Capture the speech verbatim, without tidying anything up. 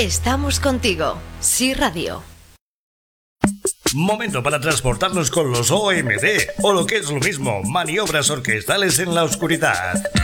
Estamos contigo. Sí Radio. Momento para transportarnos con los O M D, o lo que es lo mismo, maniobras orquestales en la oscuridad.